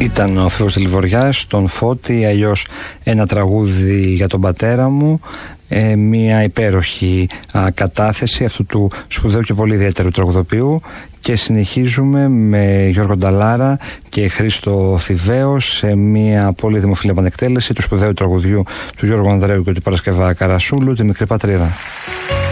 Ήταν ο Φίβος Τελιβοριάς, τον Φώτη, αλλιώς ένα τραγούδι για τον πατέρα μου. Μια υπέροχη κατάθεση αυτού του σπουδαίου και πολύ ιδιαίτερου τραγουδοποιού. Και συνεχίζουμε με Γιώργο Νταλάρα και Χρήστο Θηβαίο σε μια πολύ δημοφιλή επανεκτέλεση του σπουδαίου τραγουδιού του Γιώργου Ανδρέου και του Παρασκευά Καρασούλου, «Τη Μικρή Πατρίδα».